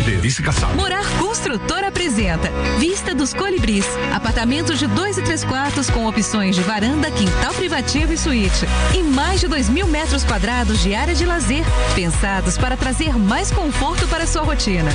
Clarice Cassado. Morar Construtor apresenta Vista dos Colibris. Apartamentos de 2 e 3 quartos com opções de varanda, quintal privativo e suíte. E mais de 2.000 metros quadrados de área de lazer, pensados para trazer mais conforto para a sua rotina.